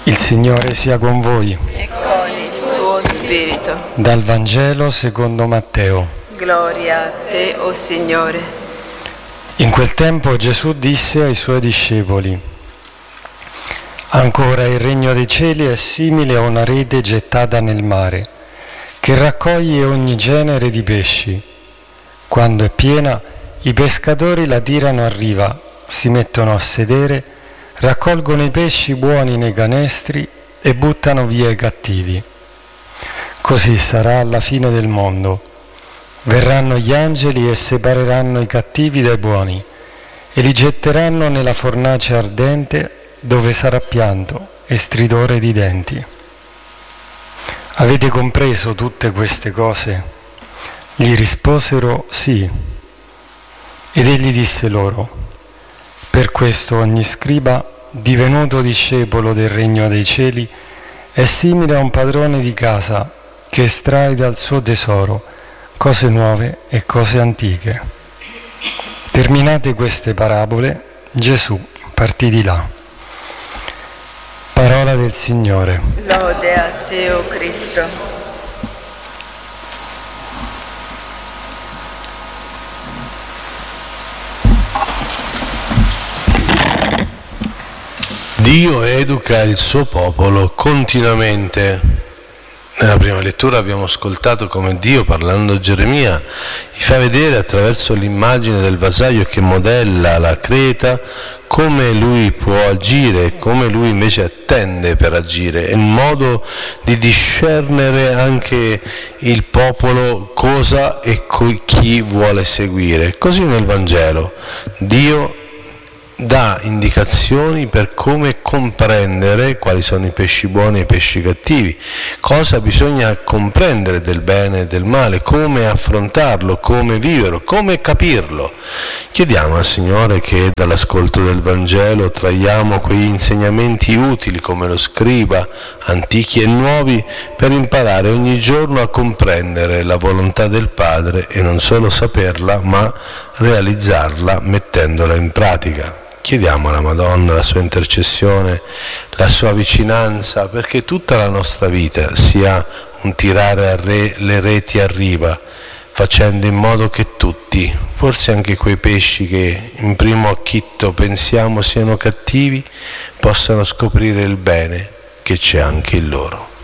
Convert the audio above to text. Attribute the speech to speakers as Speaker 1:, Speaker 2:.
Speaker 1: Il Signore sia con voi.
Speaker 2: E con il tuo spirito.
Speaker 1: Dal Vangelo secondo Matteo.
Speaker 2: Gloria a te, o Signore.
Speaker 1: In quel tempo Gesù disse ai suoi discepoli: ancora il regno dei cieli è simile a una rete gettata nel mare, che raccoglie ogni genere di pesci. Quando è piena, i pescatori la tirano a riva, si mettono a sedere, raccolgono i pesci buoni nei canestri e buttano via i cattivi. Così sarà alla fine del mondo. Verranno gli angeli e separeranno i cattivi dai buoni e li getteranno nella fornace ardente, dove sarà pianto e stridore di denti. Avete compreso tutte queste cose? Gli risposero sì. Ed egli disse loro: per questo ogni scriba, divenuto discepolo del regno dei cieli, è simile a un padrone di casa che estrae dal suo tesoro cose nuove e cose antiche. Terminate queste parabole, Gesù partì di là. Parola del Signore.
Speaker 2: Lode a te, o Cristo.
Speaker 3: Dio educa il suo popolo continuamente. Nella prima lettura abbiamo ascoltato come Dio, parlando a Geremia, gli fa vedere attraverso l'immagine del vasaio che modella la creta come lui può agire, come lui invece attende per agire. È un modo di discernere anche il popolo cosa e chi vuole seguire. Così nel Vangelo Dio dà indicazioni per come comprendere quali sono i pesci buoni e i pesci cattivi, cosa bisogna comprendere del bene e del male, come affrontarlo, come viverlo, come capirlo. Chiediamo al Signore che dall'ascolto del Vangelo traiamo quegli insegnamenti utili come lo scriba, antichi e nuovi, per imparare ogni giorno a comprendere la volontà del Padre e non solo saperla, ma realizzarla mettendola in pratica. Chiediamo alla Madonna la sua intercessione, la sua vicinanza, perché tutta la nostra vita sia un tirare le reti a riva, facendo in modo che tutti, forse anche quei pesci che in primo acchitto pensiamo siano cattivi, possano scoprire il bene che c'è anche in loro.